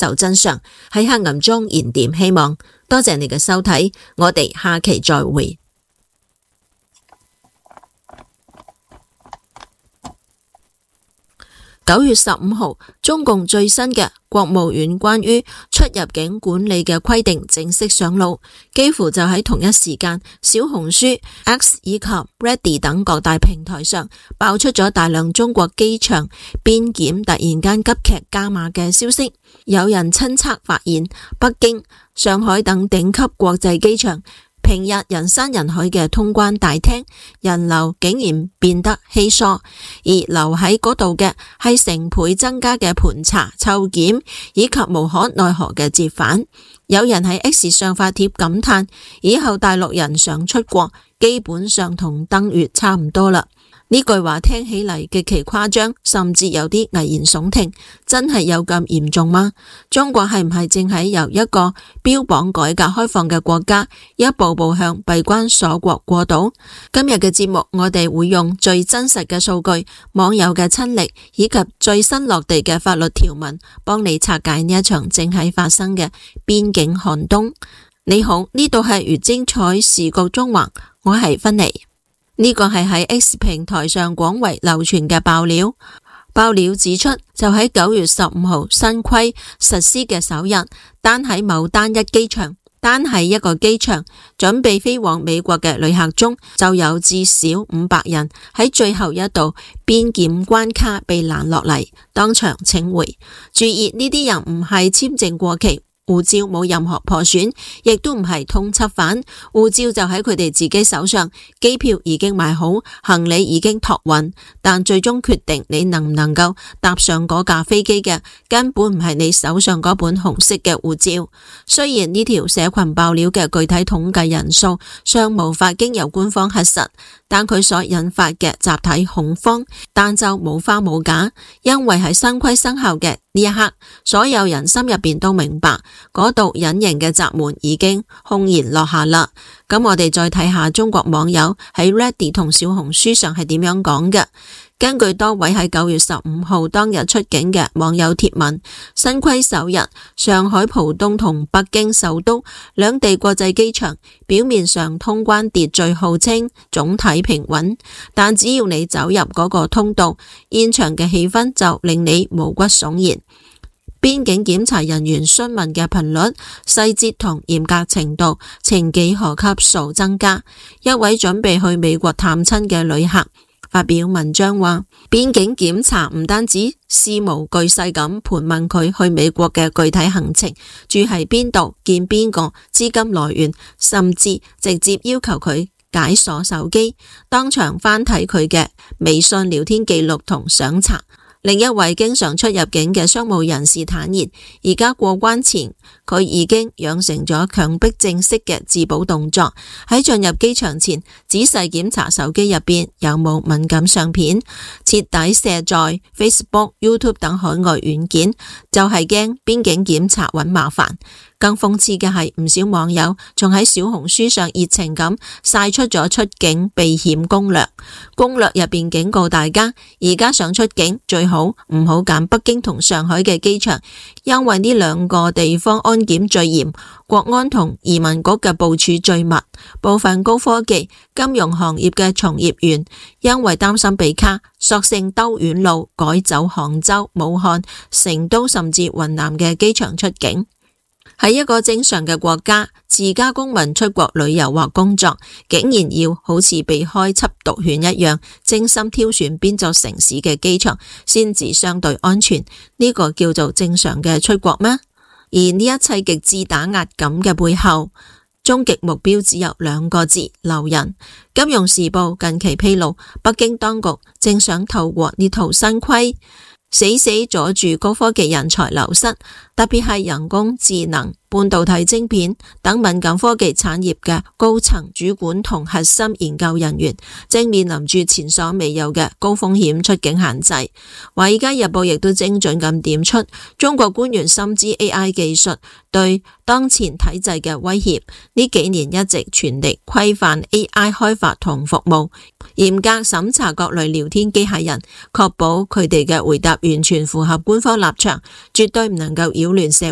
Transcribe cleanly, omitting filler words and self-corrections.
受真相，喺黑暗中燃點希望。多謝你嘅收睇，我哋下期再會。9月15號，中共最新嘅國務院關於出入境管理嘅規定正式上路，幾乎就喺同一時間，小紅書、X 以及 Reddit 等各大平台上爆出咗大量中國機場邊檢突然間急劇加碼嘅消息。有人親測發現，北京、上海等頂級國際機場平日人山人海嘅通關大廳，人流竟然變得稀疏，而留喺嗰度嘅係成倍增加嘅盤查、抽檢以及無可奈何嘅折返。有人喺 X 上發帖感嘆，以後大陸人想出國，基本上同登月差唔多啦。呢句話聽起嚟極其誇張，甚至有啲危言聳聽。真係有咁嚴重嗎？中國係唔係正喺由一個標榜改革開放嘅國家，一步步向閉關鎖國過渡？今日嘅節目，我哋會用最真實嘅數據、網友嘅親歷以及最新落地嘅法律條文，幫你拆解呢一場正喺發生嘅邊境寒冬。你好，呢度係粵精彩時局中環，我係芬妮。呢個係喺 X 平台上廣為流傳嘅爆料。爆料指出，就喺9月15號新規實施嘅首日，單喺某單一機場，單係一個機場準備飛往美國嘅旅客中，就有至少500人喺最後一道邊檢關卡被攔落嚟，當場請回。注意，呢啲人唔係簽證過期，護照冇任何破損，亦都唔係通緝犯，護照就喺佢哋自己手上，機票已經買好，行李已經託運，但最終決定你能唔能夠搭上嗰架飛機嘅，根本唔係你手上嗰本紅色嘅護照。雖然呢條社群爆料嘅具體統計人數尚無法經由官方核實，但佢所引發嘅集體恐慌，但就冇花冇假，因為喺新規生效嘅呢一刻，所有人心入邊都明白，嗰度隱形嘅閘門已經轟然落下啦。咁我哋再睇下中國網友喺 Reddit 同小紅書上係點樣講嘅。根據多位喺9月15號當日出境嘅網友貼文，新規首日，上海浦東同北京首都兩地國際機場表面上通關秩序號稱總體平穩，但只要你走入嗰個通道，現場嘅氣氛就令你毛骨悚然。邊境檢查人員詢問嘅頻率、細節同嚴格程度呈幾何級數增加。一位準備去美國探親嘅旅客發表文章話，邊境檢查唔單止事無巨細咁盤問佢去美國嘅具體行程、住喺邊度、見邊個、資金來源，甚至直接要求佢解鎖手機，當場翻睇佢嘅微信聊天記錄同相冊。另一位經常出入境嘅商務人士坦言，而家過關前佢已經養成咗強迫症式嘅自保動作，喺進入機場前仔細檢查手機入邊有冇敏感相片，徹底卸載 Facebook、YouTube 等海外軟件，就係驚邊境檢查搵麻煩。更諷刺嘅係，唔少網友仲喺小紅書上熱情咁晒出咗出境避險攻略。攻略入邊警告大家，而家想出境最好唔好揀北京同上海嘅機場，因為呢兩個地方安檢最嚴，國安同移民局嘅部署最密。部分高科技、金融行業嘅從業員因為擔心被卡，索性兜遠路改走杭州、武漢、成都甚至雲南嘅機場出境。喺一個正常嘅國家，自家公民出國旅遊或工作，竟然要好似被開緝毒犬一樣，精心挑選邊座城市嘅機場先至相對安全。呢個叫做正常嘅出國咩？而呢一切極致打壓感嘅背後，終極目標只有2個字：留人。金融時報近期披露，北京當局正想透過呢套新規，死阻住高科技人才流失，特別係人工智能、半導體晶片等敏感科技產業嘅高層主管同核心研究人員，正面臨住前所未有嘅高風險出境限制。華爾街日報亦都精準咁點出，中國官員深知 AI 技術對當前體制嘅威脅，呢幾年一直全力規範 AI 開發同服務，嚴格審查各類聊天機械人，確保佢哋嘅回答完全符合官方立場，絕對唔能夠擾亂社會